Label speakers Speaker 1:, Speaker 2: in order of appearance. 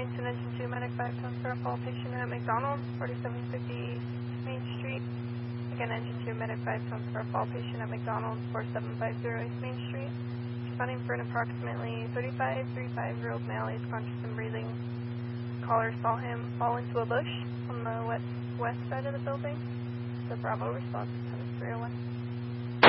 Speaker 1: Remington Engine 2 Medic 510 for a call patient at McDonald's, 4750 Main Street. Again, Engine 2 Medic 510 for a call patient at McDonald's, 4750 East Main Street. Responding for an approximately 35-year-old male. He's conscious and breathing. Caller saw him fall into a bush on the west side of the building. The Bravo response, 301.